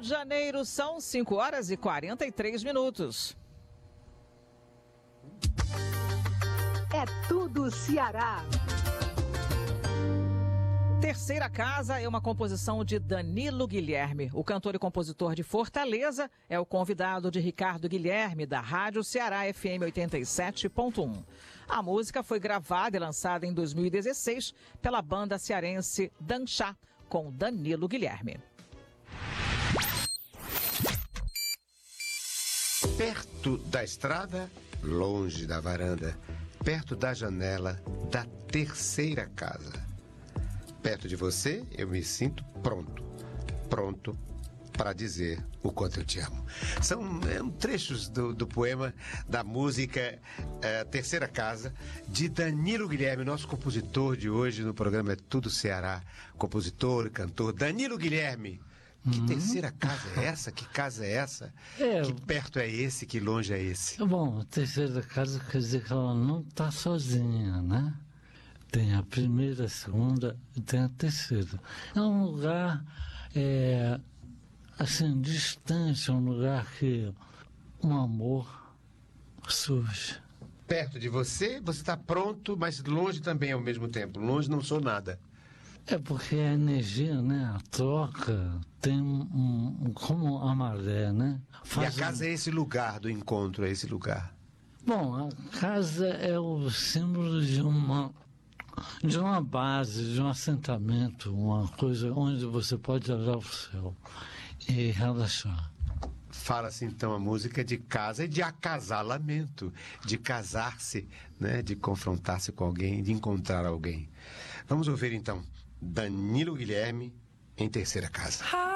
de Janeiro, são 5h43. É tudo Ceará. Terceira Casa é uma composição de Danilo Guilherme. O cantor e compositor de Fortaleza é o convidado de Ricardo Guilherme, da Rádio Ceará FM 87.1. A música foi gravada e lançada em 2016 pela banda cearense Danxá, com Danilo Guilherme. Perto da estrada, longe da varanda, perto da janela da terceira casa. Perto de você, eu me sinto pronto para dizer o quanto eu te amo. São trechos do poema, da música Terceira Casa, de Danilo Guilherme, nosso compositor de hoje no programa É Tudo Ceará. Compositor e cantor Danilo Guilherme. Que terceira casa é essa? Que casa é essa? Que perto é esse? Que longe é esse? Bom, a terceira casa quer dizer que ela não está sozinha, né? Tem a primeira, a segunda e tem a terceira. É um lugar, assim, distante, um lugar que um amor surge. Perto de você, você está pronto, mas longe também ao mesmo tempo. Longe não sou nada. É porque a energia, né, a troca, tem como a maré, né? E a casa é esse lugar do encontro, é esse lugar. Bom, a casa é o símbolo de uma base, de um assentamento, uma coisa onde você pode olhar o céu e relaxar. Fala-se então a música de casa e de acasalamento, de casar-se, né, de confrontar-se com alguém, de encontrar alguém. Vamos ouvir então Danilo Guilherme em Terceira Casa.